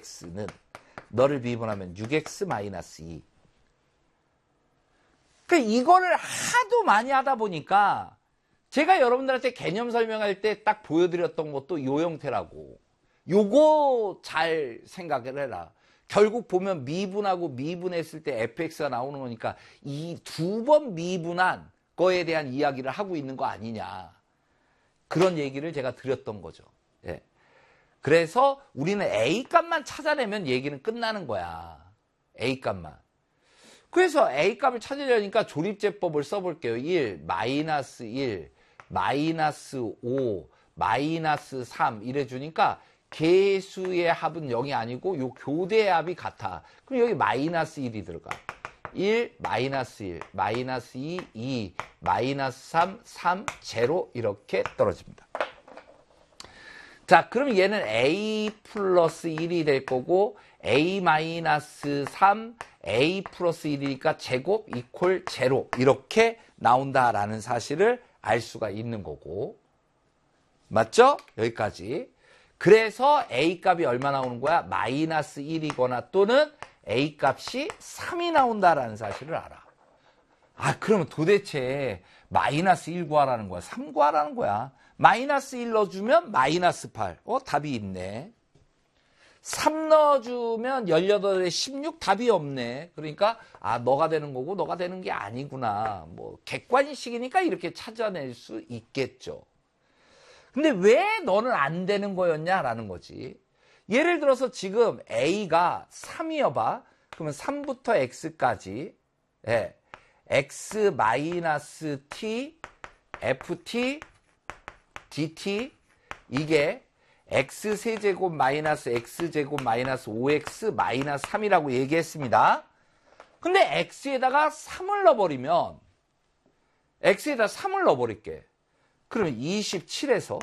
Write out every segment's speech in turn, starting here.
6x는 너를 미분하면 6x 마이너스 2. 그러니까 이거를 하도 많이 하다 보니까 제가 여러분들한테 개념 설명할 때 딱 보여드렸던 것도 요 형태라고. 요거 잘 생각을 해라. 결국 보면 미분하고 미분했을 때 fx가 나오는 거니까 이 두 번 미분한 거에 대한 이야기를 하고 있는 거 아니냐. 그런 얘기를 제가 드렸던 거죠. 예. 그래서 우리는 A값만 찾아내면 얘기는 끝나는 거야. A값만. 그래서 A값을 찾으려니까 조립제법을 써볼게요. 1, 마이너스 1, 마이너스 5, 마이너스 3 이래주니까 개수의 합은 0이 아니고 요 교대의 합이 같아. 그럼 여기 마이너스 1이 들어가. 1, 마이너스 1, 마이너스 2, 2, 마이너스 3, 3, 제로 이렇게 떨어집니다. 자, 그럼 얘는 A 플러스 1이 될 거고 A 마이너스 3, A 플러스 1이니까 제곱 이퀄 제로 이렇게 나온다라는 사실을 알 수가 있는 거고. 맞죠? 여기까지. 그래서 A 값이 얼마 나오는 거야? 마이너스 1이거나 또는 A 값이 3이 나온다라는 사실을 알아. 아, 그러면 도대체 마이너스 1 구하라는 거야? 3 구하라는 거야? 마이너스 1 넣어주면 마이너스 8. 답이 있네. 3 넣어주면 18에 16 답이 없네. 그러니까 너가 되는 거고 너가 되는 게 아니구나. 뭐 객관식이니까 이렇게 찾아낼 수 있겠죠. 근데 왜 너는 안 되는 거였냐라는 거지. 예를 들어서 지금 A가 3이어봐. 그러면 3부터 X까지 X 마이너스 T, FT, DT 이게 X세제곱 마이너스 X제곱 마이너스 5X 마이너스 3이라고 얘기했습니다. 근데 X에다가 3을 넣어버리면 X에다 3을 넣어버릴게. 그러면 27에서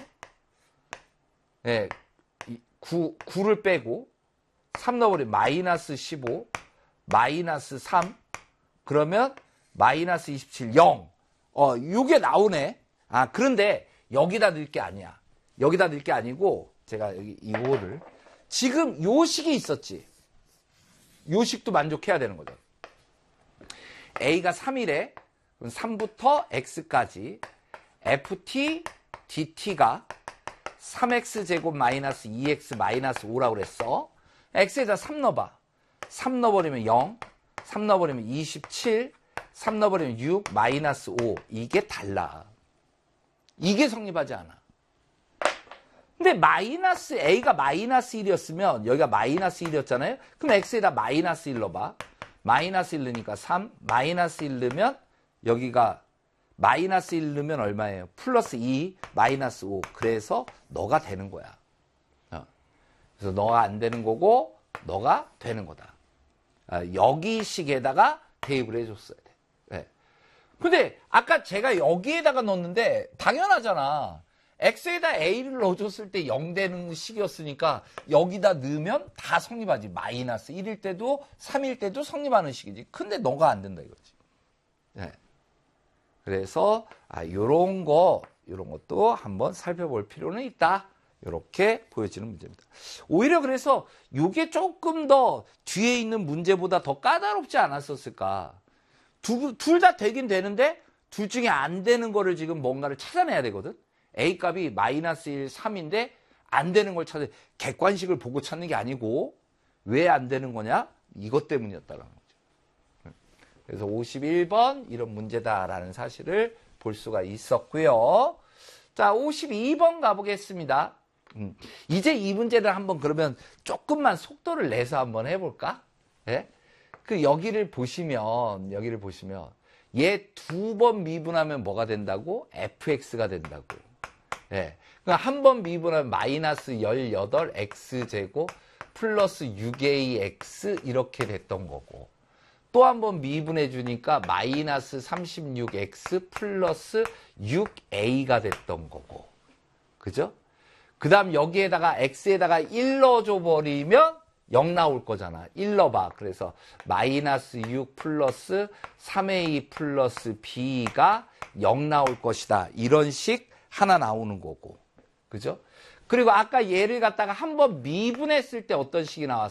9를 빼고 3 넣어버리면 마이너스 15, 마이너스 3 그러면 마이너스 27, 0. 요게 나오네. 그런데 여기다 넣을 게 아니야. 여기다 넣을 게 아니고 제가 여기 이거를 지금 요 식이 있었지. 요 식도 만족해야 되는 거죠. A가 3이래. 그럼 3부터 X까지 FT, DT가 3X제곱 마이너스 2X 마이너스 5라고 그랬어. X에다 3 넣어봐. 3 넣어버리면 0, 3 넣어버리면 27, 3 넣어버리면 6, 마이너스 5. 이게 달라. 이게 성립하지 않아. 근데 마이너스 A가 마이너스 1이었으면 여기가 마이너스 1이었잖아요. 그럼 X에다 마이너스 1 넣어봐. 마이너스 1 넣으니까 3, 마이너스 1 넣으면 여기가 마이너스 1 넣으면 얼마예요? 플러스 2, 마이너스 5. 그래서 너가 되는 거야. 그래서 너가 안 되는 거고 너가 되는 거다. 여기 식에다가 대입을 해줬어야 돼. 근데 아까 제가 여기에다가 넣었는데 당연하잖아. X에다 A를 넣어줬을 때 0 되는 식이었으니까 여기다 넣으면 다 성립하지. 마이너스 1일 때도 3일 때도 성립하는 식이지. 근데 너가 안 된다 이거지. 그래서 요런 것도 한번 살펴볼 필요는 있다. 이렇게 보여지는 문제입니다. 오히려 그래서 이게 조금 더 뒤에 있는 문제보다 더 까다롭지 않았었을까. 둘 다 되긴 되는데 둘 중에 안 되는 거를 지금 뭔가를 찾아내야 되거든. A 값이 마이너스 1, 3인데 안 되는 걸 찾아. 객관식을 보고 찾는 게 아니고 왜 안 되는 거냐? 이것 때문이었다라는 거죠. 그래서 51번 이런 문제다라는 사실을 볼 수가 있었고요. 자, 52번 가보겠습니다. 이제 이 문제를 한번 그러면 조금만 속도를 내서 한번 해볼까? 여기를 보시면 얘 2번 미분하면 뭐가 된다고? fx가 된다고. 그러니까 한 번 미분하면 마이너스 18x제곱 플러스 6ax 이렇게 됐던 거고. 또 한 번 미분해 주니까 마이너스 36x 플러스 6a가 됐던 거고. 그죠? 그 다음 여기에다가 x에다가 1 넣어줘 버리면 0 나올 거잖아. 1 넣어봐. 그래서 마이너스 6 플러스 3a 플러스 b가 0 나올 것이다. 이런 식 하나 나오는 거고. 그죠? 그리고 아까 얘를 갖다가 한번 미분했을 때 어떤 식이 나왔어?